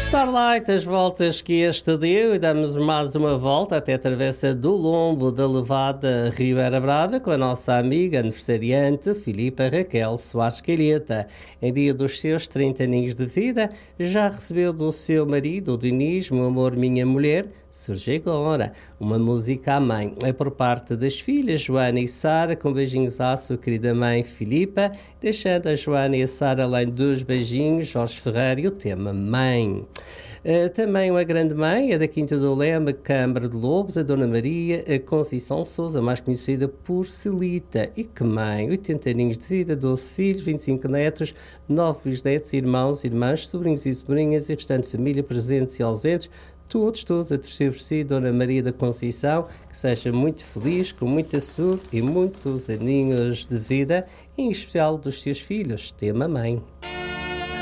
Starlight, as voltas que este deu, e damos mais uma volta até a travessa do Lombo da Levada Ribeira Brava com a nossa amiga aniversariante Filipa Raquel Soares Calheta. Em dia dos seus 30 aninhos de vida, já recebeu do seu marido, o Diniz, Meu Amor, Minha Mulher, surge agora uma música à mãe. É por parte das filhas Joana e Sara, com beijinhos à sua querida mãe Filipa, deixando a Joana e a Sara além dos beijinhos, Jorge Ferreira e o tema Mãe. Também uma grande mãe, a da Quinta do Leme, Câmara de Lobos, a Dona Maria, a Conceição Sousa, mais conhecida por Celita. E que mãe, 80 aninhos de vida, 12 filhos, 25 netos, 9 bisnetos, irmãos, irmãs, sobrinhos e sobrinhas e restante família presentes e ausentes, todos a torcer por si, Dona Maria da Conceição, que seja muito feliz, com muita saúde e muitos aninhos de vida, em especial dos seus filhos, tema mãe.